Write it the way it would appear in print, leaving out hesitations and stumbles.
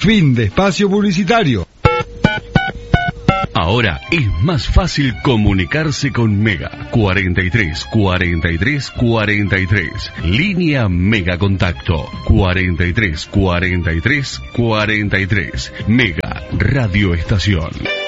Fin de espacio publicitario. Ahora es más fácil comunicarse con Mega. 43 43 43. Línea Mega Contacto. 43 43 43. Mega Radio Estación.